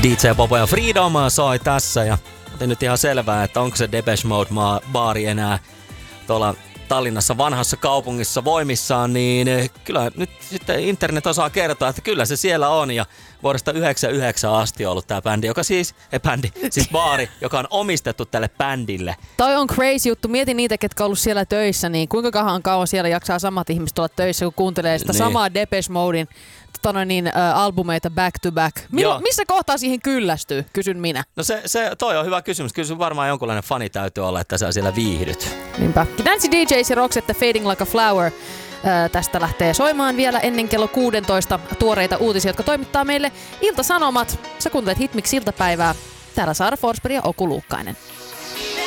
DJ Bobo ja Freedom soi tässä ja otin nyt ihan selvää, että onko se Depeche Mode baari enää tuolla Tallinnassa vanhassa kaupungissa voimissaan, niin kyllä nyt sitten internet osaa kertoa, että kyllä se siellä on ja vuodesta 1999 asti on ollut tää bändi, joka siis baari, joka on omistettu tälle bändille. Toi on crazy juttu. Mietin niitä, ketkä on ollut siellä töissä, niin kuinka kauan siellä jaksaa samat ihmiset olla töissä, kun kuuntelee sitä samaa Depeche Moden albumeita back to back. Missä kohtaa siihen kyllästyy, kysyn minä. No toi on hyvä kysymys. Kyllä sun varmaan jonkunlainen fani täytyy olla, että sä siellä viihdyt. Niinpä. Nancy DJs ja Roxette Fading Like a Flower. Tästä lähtee soimaan vielä ennen kello 16 tuoreita uutisia, jotka toimittaa meille Ilta-Sanomat. Sä kuuntelet Hitmix iltapäivää. Täällä Saara Forsberg ja Oku Luukkainen.